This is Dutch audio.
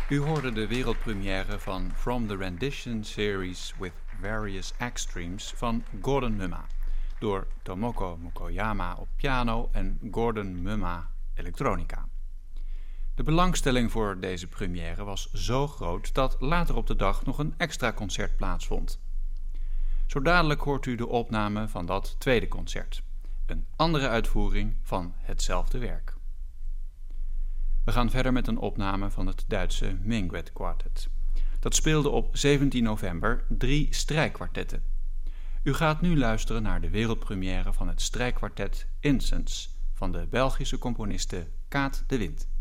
U hoorde de wereldpremière van From the Rendition Series with Various Extremes van Gordon Mumma, door Tomoko Mukoyama op piano en Gordon Mumma elektronica. De belangstelling voor deze première was zo groot dat later op de dag nog een extra concert plaatsvond. Zo dadelijk hoort u de opname van dat tweede concert, een andere uitvoering van hetzelfde werk. We gaan verder met een opname van het Duitse Minguet Quartet. Dat speelde op 17 november 3 strijkkwartetten. U gaat nu luisteren naar de wereldpremière van het strijkkwartet Incense van de Belgische componiste Kaat de Wint.